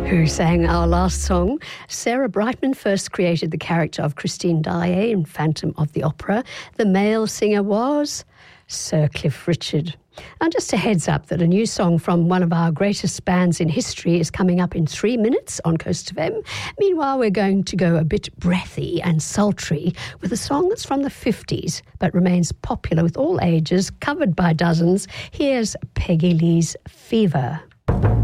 who sang our last song. Sarah Brightman first created the character of Christine Daae in Phantom of the Opera. The male singer was Sir Cliff Richard. And just a heads up that a new song from one of our greatest bands in history is coming up in 3 minutes on Coast FM. Meanwhile, we're going to go a bit breathy and sultry with a song that's from the 50s but remains popular with all ages, covered by dozens. Here's Peggy Lee's Fever.